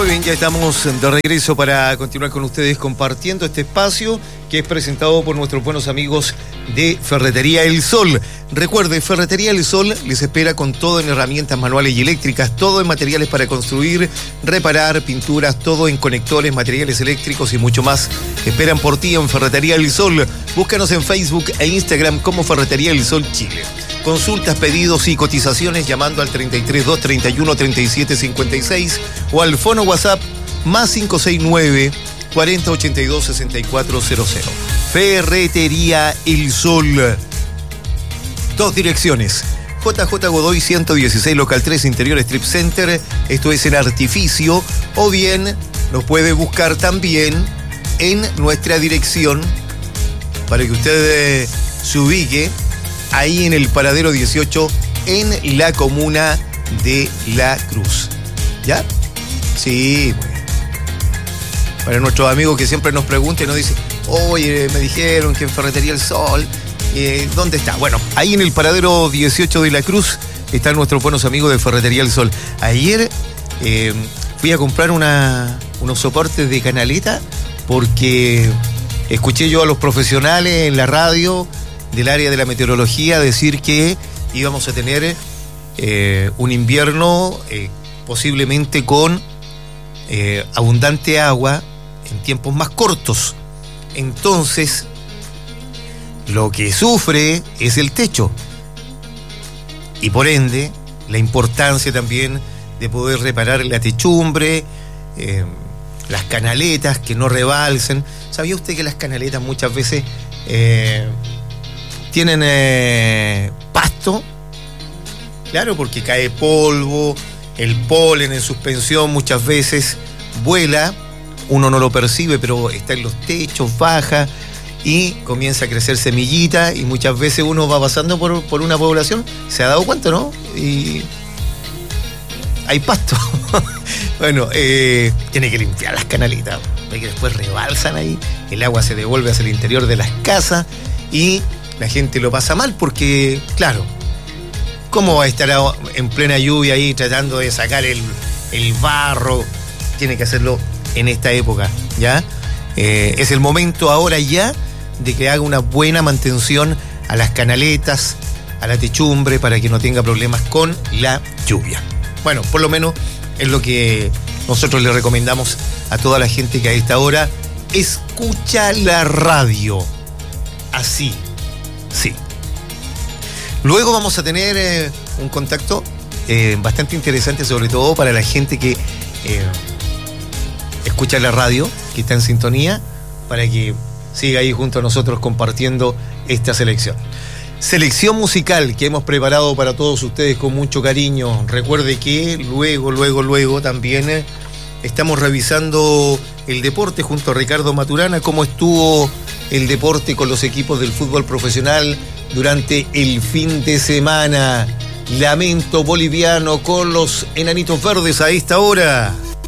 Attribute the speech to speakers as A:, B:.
A: bien, ya estamos de regreso para continuar con ustedes compartiendo este espacio que es presentado por nuestros buenos amigos de Ferretería El Sol. Recuerde, Ferretería El Sol les espera con todo en herramientas manuales y eléctricas, todo en materiales para construir, reparar, pinturas, todo en conectores, materiales eléctricos y mucho más. Esperan por ti en Ferretería El Sol. Búscanos en Facebook e Instagram como Ferretería El Sol Chile. Consultas, pedidos y cotizaciones llamando al 332 31 37 56 o al fono WhatsApp más 569 40 82 6400. Ferretería El Sol. Dos direcciones. JJ Godoy 116, local 3, Interior Strip Center. Esto es en Artificio. O bien nos puede buscar también en nuestra dirección para que usted se ubique ahí en el paradero 18 en la comuna de La Cruz. ¿Ya? Sí. Para nuestros amigos que siempre nos preguntan y nos dicen, oye, me dijeron que en Ferretería El Sol, ¿dónde está? Bueno, ahí en el paradero 18 de La Cruz están nuestros buenos amigos de Ferretería El Sol. Ayer fui a comprar unos soportes de canaleta porque escuché yo a los profesionales en la radio del área de la meteorología decir que íbamos a tener un invierno posiblemente con abundante agua en tiempos más cortos. Entonces, lo que sufre es el techo y por ende la importancia también de poder reparar la techumbre, las canaletas que no rebalsen. ¿Sabía usted que las canaletas muchas veces tienen pasto? Claro, porque cae polvo, el polen en suspensión muchas veces vuela, uno no lo percibe, pero está en los techos, baja y comienza a crecer semillita y muchas veces uno va pasando por una población, se ha dado cuenta, ¿no? Y hay pasto. Bueno, tiene que limpiar las canalitas, ve que después rebalsan ahí, el agua se devuelve hacia el interior de las casas y la gente lo pasa mal porque, claro, ¿cómo va a estar en plena lluvia ahí tratando de sacar el barro? Tiene que hacerlo en esta época, ¿ya? Es el momento ahora ya de que haga una buena mantención a las canaletas, a la techumbre, para que no tenga problemas con la lluvia. Bueno, por lo menos es lo que nosotros le recomendamos a toda la gente que a esta hora escucha la radio. Así, sí. Luego vamos a tener un contacto bastante interesante, sobre todo para la gente que escucha la radio, que está en sintonía, para que siga ahí junto a nosotros compartiendo esta selección. Selección musical que hemos preparado para todos ustedes con mucho cariño. Recuerde que luego también estamos revisando el deporte junto a Ricardo Maturana, cómo estuvo el deporte con los equipos del fútbol profesional durante el fin de semana. Lamento boliviano con los enanitos verdes a esta hora.